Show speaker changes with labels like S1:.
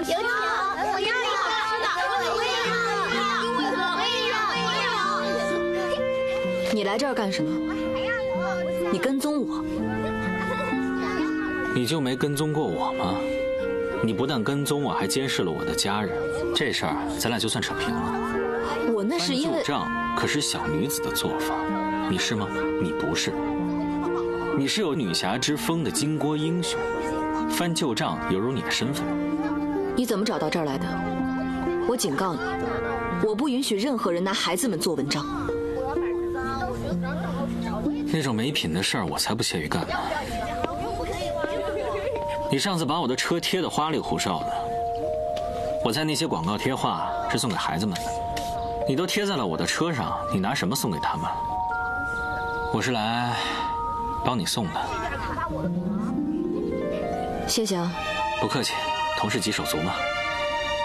S1: 好香！我要一个，我也要！
S2: 你来这儿干什么？你跟踪我？
S3: 你就没跟踪过我吗？你不但跟踪我，还监视了我的家人，这事儿咱俩就算扯平了。
S2: 我那是因为……
S3: 翻旧账可是小女子的做法，你是吗？你不是。你是有女侠之风的巾帼英雄，翻旧账犹如你的身份。
S2: 你怎么找到这儿来的？我警告你，我不允许任何人拿孩子们做文章。
S3: 那种没品的事儿，我才不屑于干呢。你上次把我的车贴得花里胡哨的，我猜那些广告贴画是送给孩子们的。你都贴在了我的车上，你拿什么送给他们？我是来帮你送的。
S2: 谢谢啊。
S3: 不客气，同是己手足嘛。